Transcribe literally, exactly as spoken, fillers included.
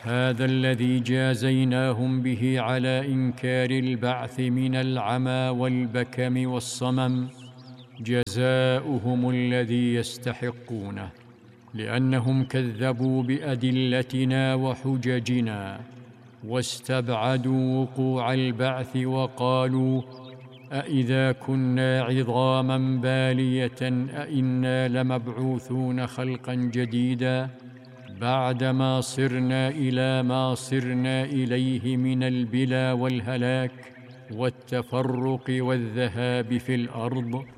هذا الذي جازيناهم به على إنكار البعث من العمى والبكم والصمم جزاؤهم الذي يستحقونه، لأنهم كذبوا بأدلتنا وحججنا واستبعدوا وقوع البعث وقالوا: أإذا كنا عظاما بالية أإنا لمبعوثون خلقا جديدا بعدما صرنا إلى ما صرنا إليه من البلا والهلاك والتفرق والذهاب في الأرض.